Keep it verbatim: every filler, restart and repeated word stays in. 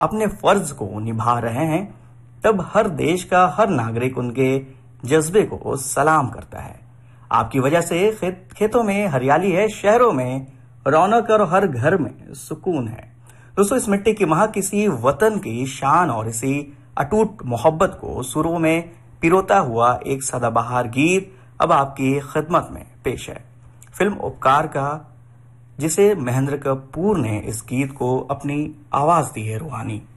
अपने फर्ज को निभा रहे हैं, तब हर देश का हर नागरिक उनके जज्बे को सलाम करता है। आपकी वजह से खेत, खेतों में हरियाली है, शहरों में रौनक और हर घर में सुकून है। दोस्तों, इस मिट्टी की महक किसी वतन की शान और इसी अटूट मोहब्बत को सुरों में पिरोता हुआ एक सदाबहार गीत अब आपकी खिदमत में पेश है। फिल्म उपकार का, जिसे महेंद्र कपूर ने इस गीत को अपनी आवाज दी है रूहानी।